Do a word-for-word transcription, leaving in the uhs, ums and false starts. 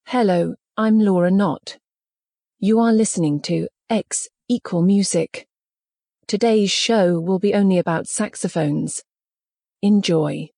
Hello, I'm Laura Knott. You are listening to X Equal Music. Today's show will be only about saxophones. Enjoy.